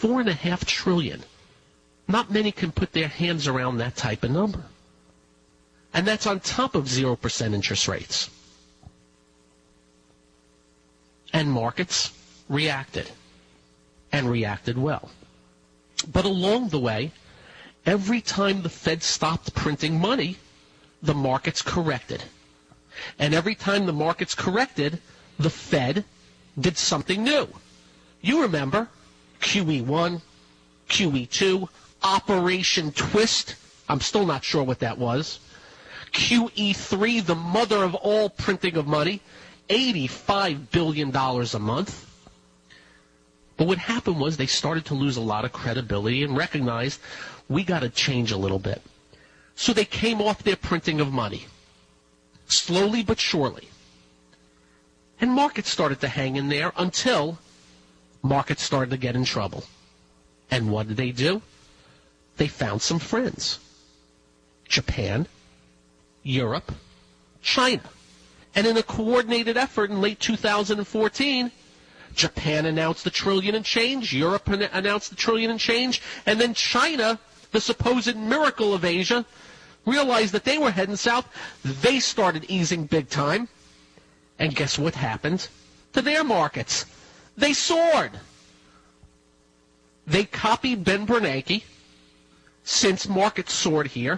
$4.5 trillion. Not many can put their hands around that type of number. And that's on top of 0% interest rates. And markets reacted, and reacted well. But along the way, every time the Fed stopped printing money, the markets corrected. And every time the markets corrected, the Fed did something new. You remember QE1, QE2, Operation Twist. I'm still not sure what that was. QE3, the mother of all printing of money, $85 billion a month. But what happened was they started to lose a lot of credibility and recognized we got to change a little bit. So they came off their printing of money, slowly but surely. And markets started to hang in there until markets started to get in trouble. And what did they do? They found some friends. Japan, Europe, China. And in a coordinated effort in late 2014, Japan announced the trillion and change, Europe announced the trillion and change, and then China, the supposed miracle of Asia, realized that they were heading south. They started easing big time. And guess what happened to their markets? They soared. They copied Ben Bernanke. Since markets soared here,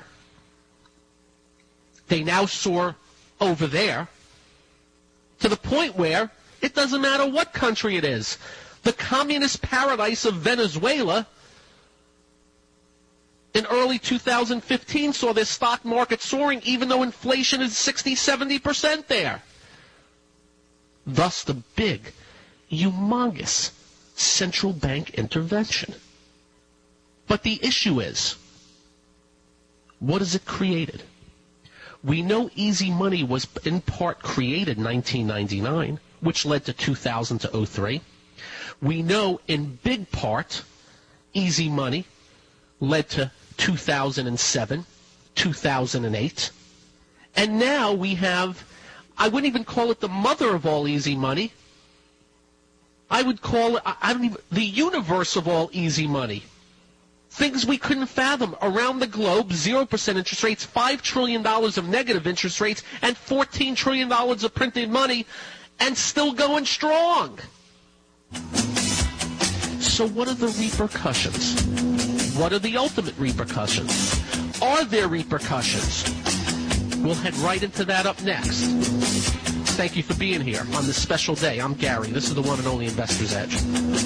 they now soar over there to the point where it doesn't matter what country it is. The communist paradise of Venezuela in early 2015 saw their stock market soaring even though inflation is 60-70% there. Thus the big, humongous central bank intervention. But the issue is, what has it created? We know easy money was in part created in 1999, which led to 2000 to 03. We know in big part easy money led to 2007, 2008. And now we have, I wouldn't even call it the mother of all easy money. I would call it, the universe of all easy money. Things we couldn't fathom around the globe, 0% interest rates, $5 trillion of negative interest rates, and $14 trillion of printed money, and still going strong. So what are the repercussions? What are the ultimate repercussions? Are there repercussions? We'll head right into that up next. Thank you for being here on this special day. I'm Gary. This is the one and only Investor's Edge.